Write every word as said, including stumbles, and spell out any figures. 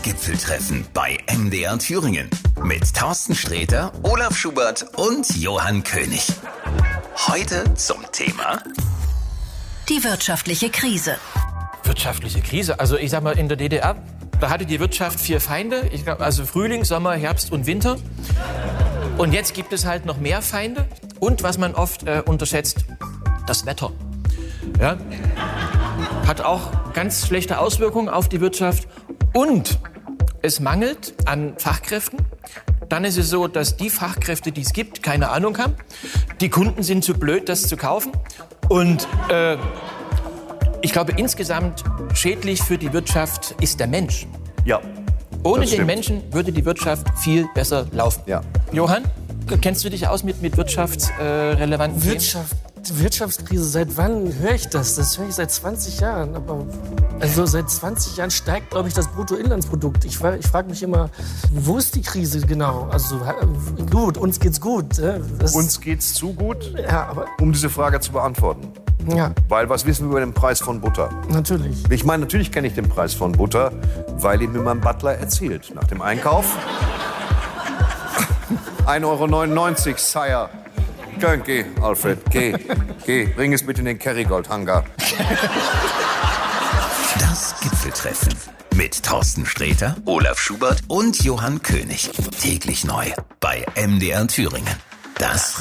Gipfeltreffen bei M D R Thüringen mit Thorsten Sträter, Olaf Schubert und Johann König. Heute zum Thema die wirtschaftliche Krise. Wirtschaftliche Krise? Also ich sag mal, in der D D R, da hatte die Wirtschaft vier Feinde. Ich glaub, also Frühling, Sommer, Herbst und Winter. Und jetzt gibt es halt noch mehr Feinde. Und was man oft äh, unterschätzt, das Wetter. Ja? Hat auch ganz schlechte Auswirkungen auf die Wirtschaft. Und es mangelt an Fachkräften. Dann ist es so, dass die Fachkräfte, die es gibt, keine Ahnung haben. Die Kunden sind zu blöd, das zu kaufen. Und äh, ich glaube, insgesamt schädlich für die Wirtschaft ist der Mensch. Ja. Ohne den Menschen würde die Wirtschaft viel besser laufen. Ja. Johann, kennst du dich aus mit, mit wirtschaftsrelevanten Themen? Wirtschaft, Wirtschaftskrise, seit wann höre ich das? Das höre ich seit zwanzig Jahren. Aber also seit zwanzig Jahren steigt, glaube ich, das Bruttoinlandsprodukt. Ich, ich frage mich immer, wo ist die Krise genau? Also gut, uns geht's gut. Das, Uns geht's zu gut, ja, aber, um diese Frage zu beantworten. ja, Weil was wissen wir über den Preis von Butter? natürlich. Ich meine, natürlich kenne ich den Preis von Butter, weil ihn mir mein Butler erzählt. Nach dem Einkauf. ein Euro neunundneunzig, Sire. Geh, geh, Alfred, geh. Geh, bring es bitte in den Kerrygold-Hangar. das Gipfeltreffen mit Thorsten Sträter, Olaf Schubert und Johann König. Täglich neu bei M D R Thüringen. Das